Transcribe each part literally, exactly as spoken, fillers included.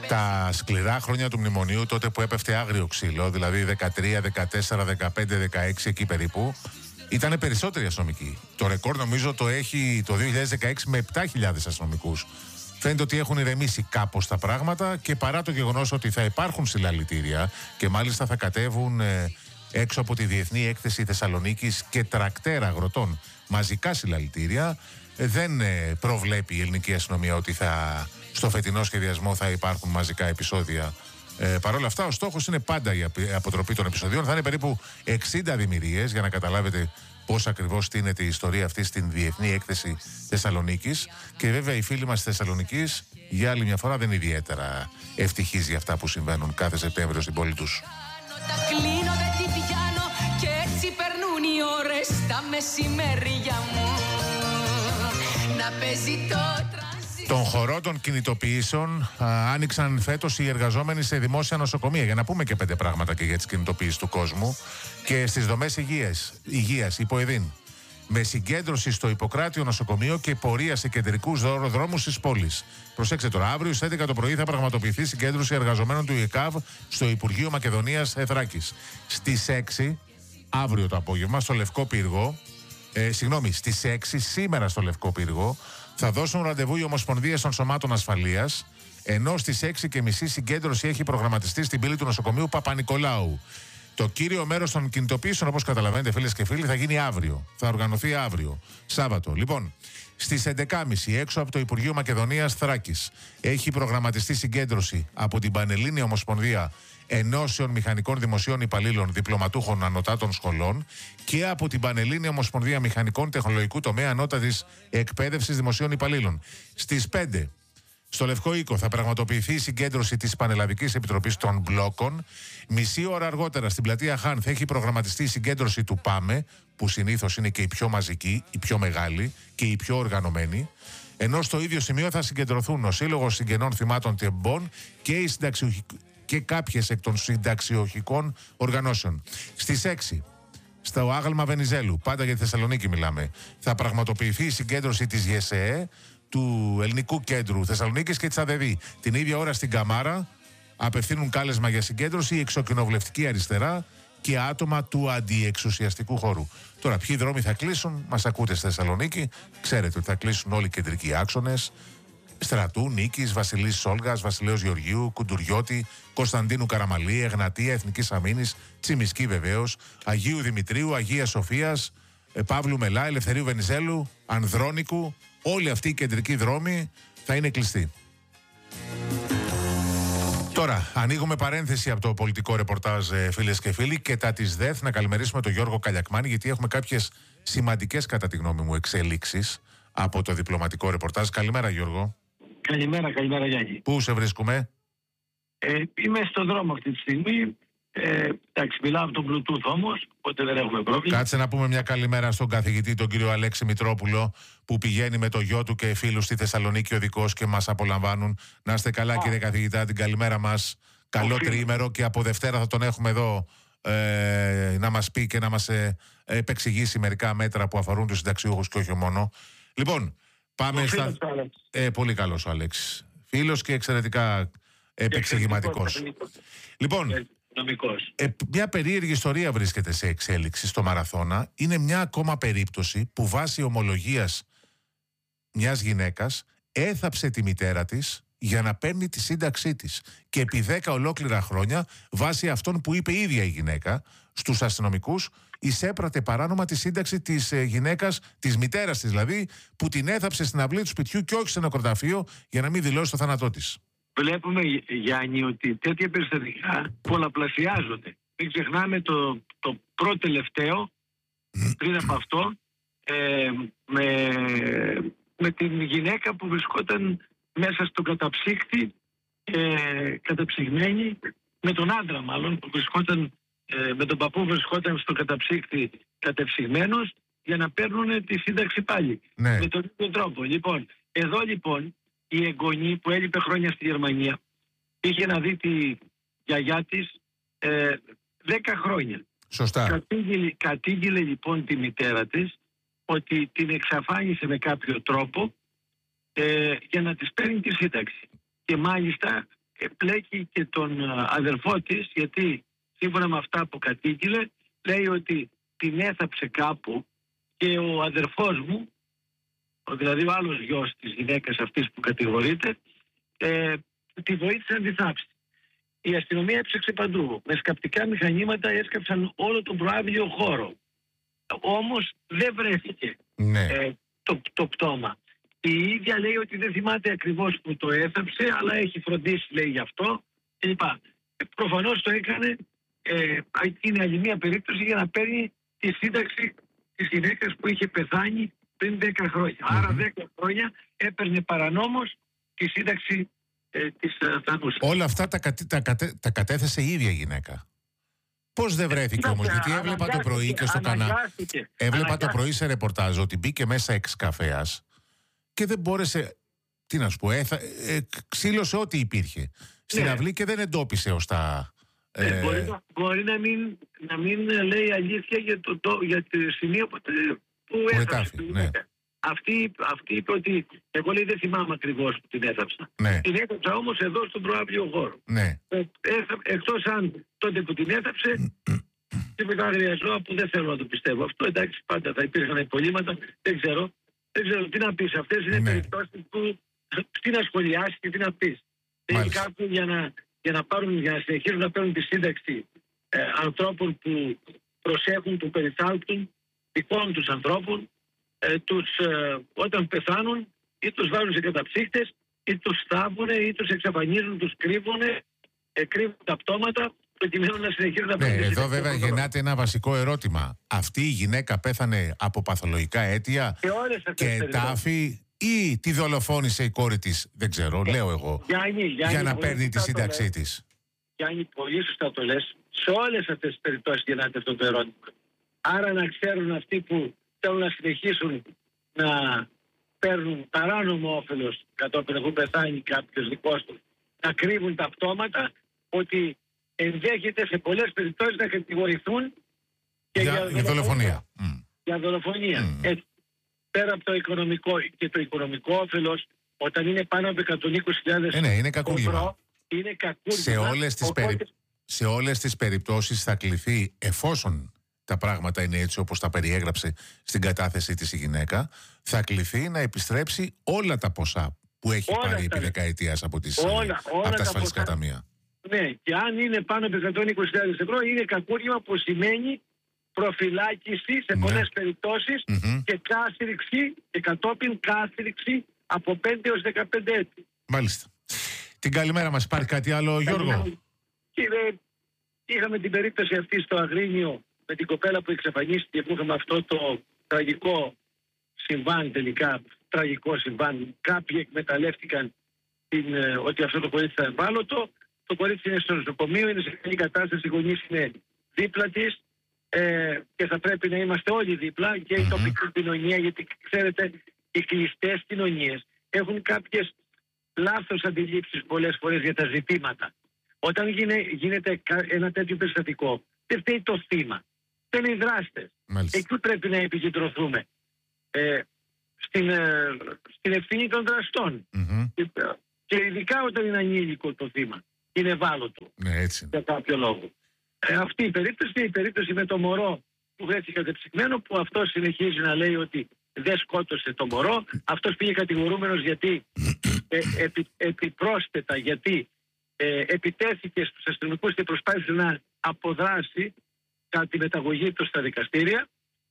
τα σκληρά χρόνια του μνημονίου, τότε που έπεφτε άγριο ξύλο, δηλαδή δεκατρία, δεκατέσσερα, δεκαπέντε, δεκαέξι, εκεί περίπου, ήταν περισσότεροι αστυνομικοί. Το ρεκόρ νομίζω το έχει το δύο χιλιάδες δεκαέξι με επτά χιλιάδες αστυνομικούς. Φαίνεται ότι έχουν ηρεμήσει κάπως τα πράγματα και παρά το γεγονός ότι θα υπάρχουν συλλαλητήρια και μάλιστα θα κατέβουν ε, έξω από τη Διεθνή Έκθεση Θεσσαλονίκης και τρακτέρα αγροτών μαζικά συλλαλητήρια, ε, δεν ε, προβλέπει η ελληνική αστυνομία ότι θα, στο φετινό σχεδιασμό θα υπάρχουν μαζικά επεισόδια. Ε, Παρ' όλα αυτά, ο στόχος είναι πάντα η αποτροπή των επεισοδίων. Θα είναι περίπου εξήντα δημιουργίες για να καταλάβετε πώς ακριβώς στείνεται η ιστορία αυτή στην Διεθνή Έκθεση Θεσσαλονίκης. Και βέβαια οι φίλοι μας της Θεσσαλονίκης για άλλη μια φορά δεν είναι ιδιαίτερα ευτυχείς για αυτά που συμβαίνουν κάθε Σεπτέμβριο στην πόλη τους. Και έτσι περνούν οι ώρες τα μεσημέρια μου να παίζει το. Τον χορό των κινητοποιήσεων α, άνοιξαν φέτος οι εργαζόμενοι σε δημόσια νοσοκομεία. Για να πούμε και πέντε πράγματα και για τις κινητοποιήσεις του κόσμου. Και στις δομές υγείας, υγείας υποεδίν. Με συγκέντρωση στο Ιπποκράτιο νοσοκομείο και πορεία σε κεντρικούς δρόμους της πόλης. Προσέξτε τώρα, αύριο στις έντεκα το πρωί θα πραγματοποιηθεί συγκέντρωση εργαζομένων του ΙΕΚΑΒ στο Υπουργείο Μακεδονίας Θράκης. Στις έξι, αύριο το απόγευμα, στο Λευκό Πύργο, ε, συγγνώμη, στις έξι σήμερα στο Λευκό Πύργο, θα δώσουν ραντεβού οι Ομοσπονδίες των Σωμάτων Ασφαλείας, ενώ στις έξι και μισή συγκέντρωση έχει προγραμματιστεί στην πύλη του νοσοκομείου Παπα-Νικολάου. Το κύριο μέρος των κινητοποιήσεων, όπως καταλαβαίνετε φίλες και φίλοι, θα γίνει αύριο. Θα οργανωθεί αύριο, Σάββατο. Λοιπόν, στις έντεκα και μισή έξω από το Υπουργείο Μακεδονίας Θράκης έχει προγραμματιστεί συγκέντρωση από την Πανελλήνια Ομοσπονδία Ενώσεων Μηχανικών Δημοσίων Υπαλλήλων Διπλωματούχων Ανωτάτων Σχολών και από την Πανελλήνια Ομοσπονδία Μηχανικών Τεχνολογικού Τομέα Ανώτατης Εκπαίδευσης Δημοσίων Υπαλλήλων. Στις πέντε στο Λευκό Οίκο θα πραγματοποιηθεί η συγκέντρωση της Πανελλαδικής Επιτροπής των Μπλόκων. Μισή ώρα αργότερα στην πλατεία Χάν θα έχει προγραμματιστεί η συγκέντρωση του ΠΑΜΕ, που συνήθως είναι και η πιο μαζική, η πιο μεγάλη και η πιο οργανωμένη. Ενώ στο ίδιο σημείο θα συγκεντρωθούν ο Σύλλογος Συγγενών Θυμάτων Τεμπών και, οι και κάποιες εκ των συνταξιοχικών οργανώσεων. Στις έξι, στο άγαλμα Βενιζέλου, πάντα για τη Θεσσαλονίκη μιλάμε, θα πραγματοποιηθεί η συγκέντρωση της ΓΕΣΕΕ, του Ελληνικού Κέντρου Θεσσαλονίκης και της ΑΔΕΔΗ. Την ίδια ώρα στην Καμάρα απευθύνουν κάλεσμα για συγκέντρωση η Εξοκοινοβουλευτική Αριστερά και άτομα του αντιεξουσιαστικού χώρου. Τώρα, ποιοι δρόμοι θα κλείσουν, μας ακούτε στη Θεσσαλονίκη. Ξέρετε ότι θα κλείσουν όλοι οι κεντρικοί άξονες. Στρατού, Νίκης, Βασιλής Σόλγας, Βασιλέως Γεωργίου, Κουντουριώτη, Κωνσταντίνου Καραμαλή, Εγνατία, Εθνικής Αμήνης, Τσιμισκή βεβαίως, Αγίου Δημητρίου, Αγίας Σοφίας, Παύλου Μελά, Ελευθερίου Βενιζέλου, Ανδρώνικου. Όλοι αυτοί οι κεντρικοί δρόμοι θα είναι κλειστοί. Τώρα, ανοίγουμε παρένθεση από το πολιτικό ρεπορτάζ, φίλες και φίλοι, και τα της ΔΕΘ να καλημερίσουμε τον Γιώργο Καλιακμάνη, γιατί έχουμε κάποιες σημαντικές, κατά τη γνώμη μου, εξελίξεις από το διπλωματικό ρεπορτάζ. Καλημέρα, Γιώργο. Καλημέρα, καλημέρα, Γιάννη. Πού σε βρίσκουμε? Ε, είμαι στον δρόμο αυτή τη στιγμή. Ε, εντάξει, μιλάω από τον Bluetooth όμως, οπότε δεν έχουμε πρόβλημα. Κάτσε να πούμε μια καλημέρα στον καθηγητή, τον κύριο Αλέξη Μητρόπουλο, που πηγαίνει με το γιο του και φίλους στη Θεσσαλονίκη οδικός και μας απολαμβάνουν. Να είστε καλά, Α. κύριε καθηγητά, την καλημέρα μας. Καλό okay. τριήμερο και από Δευτέρα θα τον έχουμε εδώ ε, να μας πει και να μας ε, επεξηγήσει μερικά μέτρα που αφορούν τους συνταξιούχους και όχι μόνο. Λοιπόν, πάμε ο στα. Ε, πολύ καλός ο Αλέξης. Φίλος και εξαιρετικά επεξηγηματικός. Λοιπόν. Ε, μια περίεργη ιστορία βρίσκεται σε εξέλιξη στο Μαραθώνα. Είναι μια ακόμα περίπτωση που βάσει ομολογίας μιας γυναίκας έθαψε τη μητέρα της για να παίρνει τη σύνταξή της. Και επί δέκα ολόκληρα χρόνια, βάσει αυτών που είπε η ίδια η γυναίκα στους αστυνομικούς, εισέπρατε παράνομα τη σύνταξη της ε, γυναίκας, της μητέρας της δηλαδή, που την έθαψε στην αυλή του σπιτιού και όχι σε νεκροταφείο για να μην δηλώσει το θάνατό της. Βλέπουμε, Γιάννη, ότι τέτοια περιστατικά πολλαπλασιάζονται. Μην ξεχνάμε το, το πρώτο τελευταίο, πριν από αυτό, ε, με, με την γυναίκα που βρισκόταν μέσα στον καταψύκτη, ε, καταψυγμένη, με τον άντρα μάλλον, που βρισκόταν, ε, με τον παππού βρισκόταν στον καταψύκτη κατεψυγμένος, για να παίρνουν τη σύνταξη πάλι. Ναι. Με τον ίδιο τρόπο. Λοιπόν, εδώ λοιπόν, η εγγονή που έλειπε χρόνια στη Γερμανία είχε να δει τη γιαγιά της ε, δέκα χρόνια. Σωστά. Κατήγγειλε, κατήγγειλε λοιπόν τη μητέρα της ότι την εξαφάνισε με κάποιο τρόπο ε, για να της παίρνει τη σύνταξη. Και μάλιστα ε, πλέκει και τον αδερφό της, γιατί σύμφωνα με αυτά που κατήγγειλε, λέει ότι την έθαψε κάπου και ο αδερφός μου, δηλαδή ο άλλος γιος της γυναίκας αυτής που κατηγορείται, ε, τη βοήθησε να τη θάψει. Η αστυνομία έψαξε παντού. Με σκαπτικά μηχανήματα έσκαψαν όλο τον προάβλιο χώρο. Όμως δεν βρέθηκε ναι. ε, το, το πτώμα. Η ίδια λέει ότι δεν θυμάται ακριβώς που το έθαψε, αλλά έχει φροντίσει, λέει, γι' αυτό κλπ. Ε, προφανώς το έκανε, ε, είναι άλλη μια περίπτωση για να παίρνει τη σύνταξη της γυναίκας που είχε πεθάνει πριν δέκα χρόνια. Mm-hmm. Άρα δέκα χρόνια έπαιρνε παρανόμως τη σύνταξη ε, της ε, Θανούσας. Όλα αυτά τα, κατέ, τα, κατέ, τα κατέθεσε η ίδια γυναίκα. Πώς δεν βρέθηκε όμως, γιατί έβλεπα το πρωί και στο κανάλι. Έβλεπα το πρωί σε ρεπορτάζ ότι μπήκε μέσα εξ-καφέας και δεν μπόρεσε, τι να σου πω, έθα, ε, ξύλωσε ό,τι υπήρχε στην ναι. αυλή και δεν εντόπισε ως τα... Ε, ε, μπορεί να, μπορεί να, μην, να μην λέει αλήθεια για το, το, για το σημείο που, που έθαψε. Ναι. Αυτή, αυτή είπε ότι εγώ, λέει, δεν θυμάμαι ακριβώς που την έθαψα. Ναι. Την έθαψα όμως εδώ στον προάβλιο χώρο. Ναι. Ε, εκτός αν τότε που την έθαψε τίποτα άγρια ζώα που δεν θέλω να το πιστεύω. Αυτό, εντάξει, πάντα θα υπήρχαν υπολείμματα, δεν ξέρω. Δεν ξέρω τι να πεις. Αυτές είναι ναι. περιπτώσεις που τι να σχολιάσεις και τι να πεις. Θέλει κάποιοι για να, για, να πάρουν, για να συνεχίσουν να παίρνουν τη σύνταξη ε, ανθρώπων που προσέχουν, που περιθάλπτουν, δικών τους ανθρώπων, ε, τους, ε, όταν πεθάνουν ή τους βάζουν σε καταψύχτες ή τους θάβουνε ή τους εξαφανίζουν, τους κρύβουνε, ε, κρύβουν τα πτώματα προκειμένου να συνεχίσουν να παίρνουν. Ναι, εδώ βέβαια γεννάται ένα βασικό ερώτημα. Αυτή η γυναίκα πέθανε από παθολογικά αίτια και, και τάφη ή τη δολοφόνησε η κόρη της, δεν ξέρω, ε, λέω εγώ, Γιάννη, Γιάννη, για να παίρνει τη σύνταξή της. Γιάννη, πολύ σωστά το λες. Σε όλες αυτές τις περιπτώσεις γεννάται αυτό το ερώτημα. Άρα να ξέρουν αυτοί που θέλουν να συνεχίσουν να παίρνουν παράνομο όφελος κατόπιν έχουν πεθάνει κάποιος δικός τους, να κρύβουν τα πτώματα, ότι ενδέχεται σε πολλές περιπτώσεις να κατηγορηθούν και για, για, για δολοφονία. Mm. Για δολοφονία. Mm. Έτσι. Πέρα από το οικονομικό και το οικονομικό όφελος, όταν είναι πάνω από εκατόν είκοσι χιλιάδες ε, ναι, είναι κακούργημα. Είναι κακούργημα. Σε όλες τις, οπότε... περι... σε όλες τις περιπτώσεις θα κληθεί, εφόσον τα πράγματα είναι έτσι όπως τα περιέγραψε στην κατάθεσή της η γυναίκα, θα κληθεί να επιστρέψει όλα τα ποσά που έχει όλα πάρει επί δεκαετίας από, τις, όλα, όλα από τα ασφαλιστικά ταμεία. Ναι, και αν είναι πάνω από εκατόν είκοσι χιλιάδες ευρώ, είναι κακούργημα που σημαίνει προφυλάκηση σε πολλές ναι. περιπτώσεις mm-hmm. και κάθριξη και κατόπιν κάθριξη από πέντε έως δεκαπέντε έτη. Μάλιστα. Την καλημέρα μας. Υπάρχει κάτι άλλο, Γιώργο? Κύριε, είχαμε την περίπτωση αυτή στο Αγρίνιο με την κοπέλα που εξαφανίστηκε, που είχαμε αυτό το τραγικό συμβάν, τελικά τραγικό συμβάν. Κάποιοι εκμεταλλεύτηκαν την, ε, ότι αυτό το κορίτσι ήταν ευάλωτο. Το κορίτσι είναι στο νοσοκομείο, είναι σε καλή κατάσταση, οι γονείς είναι δίπλα της ε, και θα πρέπει να είμαστε όλοι δίπλα και η τοπική κοινωνία, γιατί ξέρετε, οι κλειστές κοινωνίες έχουν κάποιες λάθος αντιλήψεις πολλές φορές για τα ζητήματα. Όταν γίνε, γίνεται ένα τέτοιο περιστατικό, δεν φταίει το θύμα. Δεν είναι οι δράστες. Μάλιστα. Εκεί πρέπει να επικεντρωθούμε. Ε, στην, ε, στην ευθύνη των δραστών. Mm-hmm. Και, και ειδικά όταν είναι ανήλικο το θύμα. Είναι ευάλωτο. Ναι, έτσι. Για κάποιο λόγο. Ε, αυτή η περίπτωση είναι η περίπτωση με το μωρό που βρέθηκε κατεψυγμένο, που αυτός συνεχίζει να λέει ότι δεν σκότωσε το μωρό. Αυτός πήγε κατηγορούμενος γιατί ε, επι, επιπρόσθετα γιατί ε, επιτέθηκε στους αστυνομικούς και προσπάθησε να αποδράσει κατά τη μεταγωγή του στα δικαστήρια.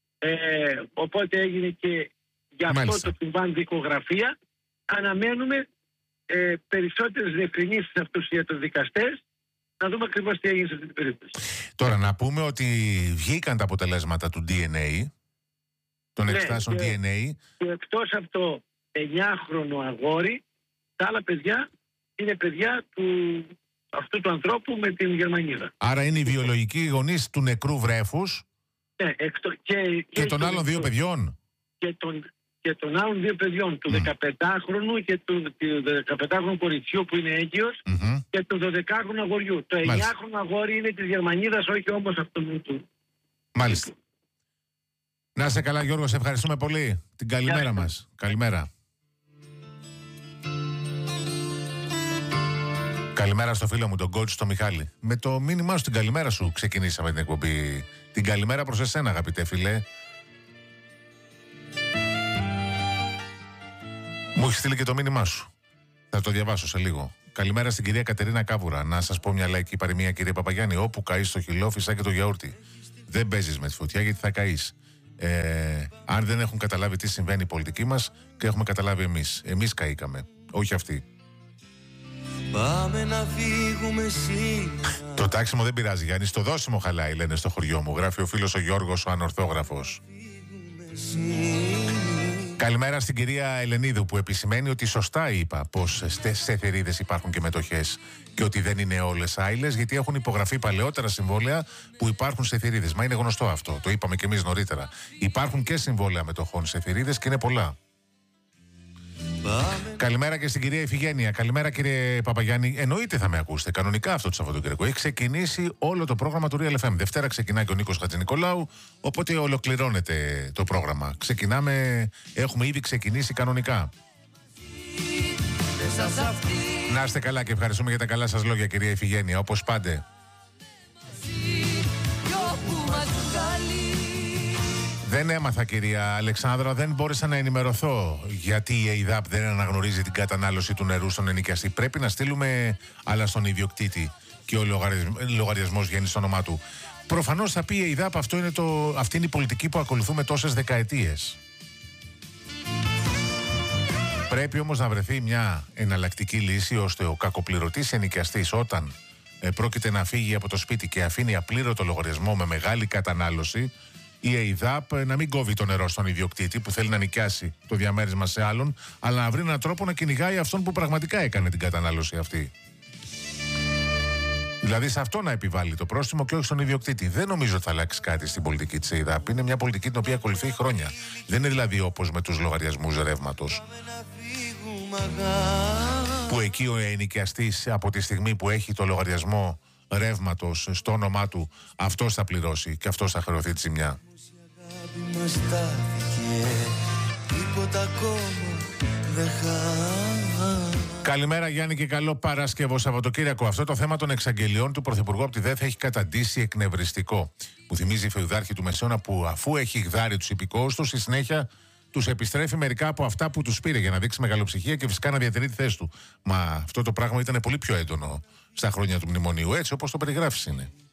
Ε, οπότε έγινε και για αυτό Μάλιστα. το συμβάν δικογραφία. Αναμένουμε ε, περισσότερες διευκρινήσεις αυτούς για τους δικαστές, να δούμε ακριβώς τι έγινε σε αυτή την περίπτωση. Τώρα να πούμε ότι βγήκαν τα αποτελέσματα του ντι εν έι, των ναι, εξετάσεων και, ντι εν έι. Και εκτός από το εννιάχρονο αγόρι, τα άλλα παιδιά είναι παιδιά του, αυτού του ανθρώπου με την Γερμανίδα. Άρα είναι οι βιολογικοί γονείς του νεκρού βρέφους ναι, εκτο, και, και, και των άλλων δύο παιδιών. Και των, και των άλλων δύο παιδιών, του mm. δεκαπεντάχρονου και του, του δεκαπεντάχρονου κοριτσιού που είναι έγκυος mm-hmm. και του δωδεκάχρονου αγοριού. Το εννιάχρονο αγόρι είναι της Γερμανίδας, όχι όμως αυτού του. Μάλιστα. Να είσαι καλά, Γιώργο, σε ευχαριστούμε πολύ. Την καλημέρα μας. Καλημέρα. Καλημέρα στο φίλο μου, τον coach, τον Μιχάλη. Με το μήνυμά σου, την καλημέρα σου, ξεκινήσαμε την εκπομπή. Την καλημέρα προς εσένα, αγαπητέ φίλε. Μου έχει στείλει και το μήνυμά σου. Θα το διαβάσω σε λίγο. Καλημέρα στην κυρία Κατερίνα Κάβουρα. Να σας πω μια λαϊκή παροιμία, κύριε Παπαγιάννη. Όπου καείς το χυλό, φυσά και το γιαούρτι. Δεν παίζεις με τη φωτιά γιατί θα καείς. Ε, αν δεν έχουν καταλάβει τι συμβαίνει η πολιτική μας, και έχουμε καταλάβει εμείς. Εμείς καήκαμε, όχι αυτοί. Πάμε να φύγουμε σήμερα. Το τάξιμο δεν πειράζει, Γιάννη. Στο δώσιμο χαλάει, λένε στο χωριό μου. Γράφει ο φίλος ο Γιώργος, ο ανορθόγραφος. Καλημέρα στην κυρία Ελενίδου, που επισημαίνει ότι σωστά είπα πως σε θηρίδες υπάρχουν και μετοχές και ότι δεν είναι όλες άειλες, γιατί έχουν υπογραφεί παλαιότερα συμβόλαια που υπάρχουν σε θηρίδες. Μα είναι γνωστό αυτό, το είπαμε και εμείς νωρίτερα. Υπάρχουν και συμβόλαια μετοχών σε θηρίδες και είναι πολλά. Καλημέρα και στην κυρία Ιφηγένεια. Καλημέρα, κύριε Παπαγιάννη. Εννοείται θα με ακούσετε. Κανονικά αυτό το Σαββατοκύριακο. Έχει ξεκινήσει όλο το πρόγραμμα του Real εφ εμ. Δευτέρα ξεκινάει και ο Νίκος Χατζηνικολάου. Οπότε ολοκληρώνεται το πρόγραμμα. Ξεκινάμε. Έχουμε ήδη ξεκινήσει κανονικά. Να είστε καλά και ευχαριστούμε για τα καλά σας λόγια, κυρία Ιφηγένεια. Όπως πάντε. Δεν έμαθα, κυρία Αλεξάνδρα, δεν μπόρεσα να ενημερωθώ γιατί η ΕΙΔΑΠ δεν αναγνωρίζει την κατανάλωση του νερού στον ενοικιαστή. Πρέπει να στείλουμε άλλα στον ιδιοκτήτη και ο λογαριασμός βγαίνει στο όνομά του. Προφανώς θα πει η ΕΙΔΑΠ, αυτό είναι το, αυτή είναι η πολιτική που ακολουθούμε τόσες δεκαετίες. Πρέπει όμως να βρεθεί μια εναλλακτική λύση ώστε ο κακοπληρωτής ενοικιαστής, όταν ε, πρόκειται να φύγει από το σπίτι και αφήνει απλήρωτο λογαριασμό με μεγάλη κατανάλωση, η ΕΙΔΑΠ να μην κόβει το νερό στον ιδιοκτήτη που θέλει να νοικιάσει το διαμέρισμα σε άλλον, αλλά να βρει έναν τρόπο να κυνηγάει αυτόν που πραγματικά έκανε την κατανάλωση αυτή. Δηλαδή σε αυτό να επιβάλλει το πρόστιμο και όχι στον ιδιοκτήτη. Δεν νομίζω ότι θα αλλάξει κάτι στην πολιτική της ΕΙΔΑΠ. Είναι μια πολιτική την οποία ακολουθεί χρόνια. Δεν είναι δηλαδή όπως με τους λογαριασμούς ρεύματος, που εκεί ο ενοικιαστής από τη στιγμή που έχει το λογαριασμό ρεύματος στο όνομά του, αυτός θα πληρώσει και αυτός θα χρεωθεί τη ζημιά. Καλημέρα, Γιάννη, και καλό Παρασκευό Σαββατοκύριακο. Αυτό το θέμα των εξαγγελιών του Πρωθυπουργού από τη ΔΕΘ έχει καταντήσει εκνευριστικό. Μου θυμίζει η φεουδάρχη του Μεσαίωνα που, αφού έχει γδάρει τους υπηκόους του, στη συνέχεια τους επιστρέφει μερικά από αυτά που τους πήρε για να δείξει μεγαλοψυχία και φυσικά να διατηρεί τη θέση του. Μα αυτό το πράγμα ήταν πολύ πιο έντονο στα χρόνια του μνημονίου, έτσι όπως το περιγράφεις είναι.